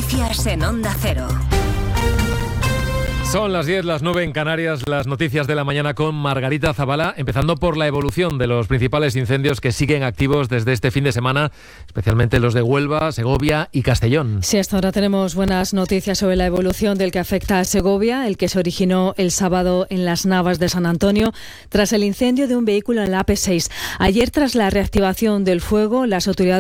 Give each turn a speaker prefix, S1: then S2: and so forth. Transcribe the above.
S1: Noticias en Onda Cero.
S2: Son las 10, las 9 en Canarias, las noticias de la mañana con Margarita Zavala, empezando por la evolución de los principales incendios que siguen activos desde este fin de semana, especialmente los de Huelva, Segovia y Castellón.
S3: Sí, hasta ahora tenemos buenas noticias sobre la evolución del que afecta a Segovia, el que se originó el sábado en las Navas de San Antonio, tras el incendio de un vehículo en la AP6. Ayer, tras la reactivación del fuego, las autoridades